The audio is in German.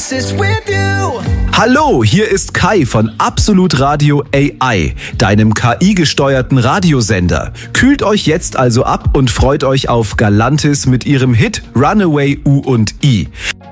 Oasis with you. Hallo, hier ist Kai von Absolut Radio AI, deinem KI-gesteuerten Radiosender. Kühlt euch jetzt also ab und freut euch auf Galantis mit ihrem Hit Runaway U und I.